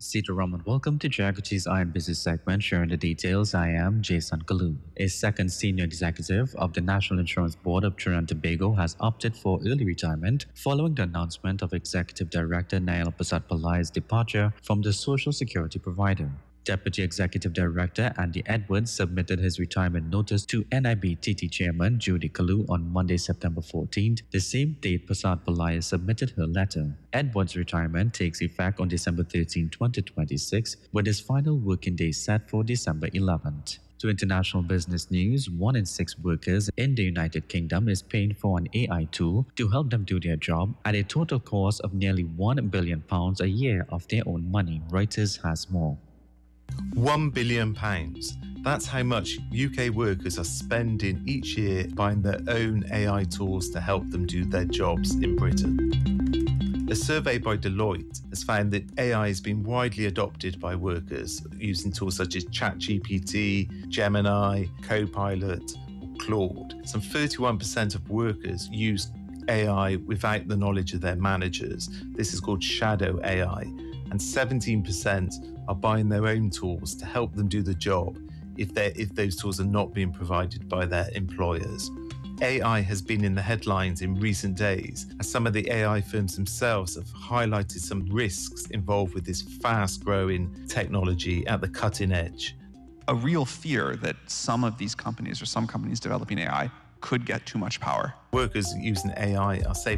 Sitaraman, welcome to Jaguti's Iron Business segment. Sharing the details, I am Jason Kalu. A second senior executive of the National Insurance Board of Trinidad and Tobago has opted for early retirement following the announcement of Executive Director Nail Prasad Pillai's departure from the Social Security provider. Deputy Executive Director Andy Edwards submitted his retirement notice to NIB-TT Chairman Judy Kalu on Monday, September 14th, the same date Prasad Pillai submitted her letter. Edwards' retirement takes effect on December 13, 2026, with his final working day set for December 11th. To international business news, 1 in 6 workers in the United Kingdom is paying for an AI tool to help them do their job at a total cost of nearly £1 billion a year of their own money. Reuters has more. £1 billion. That's how much UK workers are spending each year buying their own AI tools to help them do their jobs in Britain. A survey by Deloitte has found that AI has been widely adopted by workers using tools such as ChatGPT, Gemini, Copilot, or Claude. Some 31% of workers use AI without the knowledge of their managers. This is called shadow AI. And 17% are buying their own tools to help them do the job if those tools are not being provided by their employers. AI has been in the headlines in recent days as some of the AI firms themselves have highlighted some risks involved with this fast-growing technology at the cutting edge. A real fear that some of these companies or some companies developing AI could get too much power. Workers using AI are saving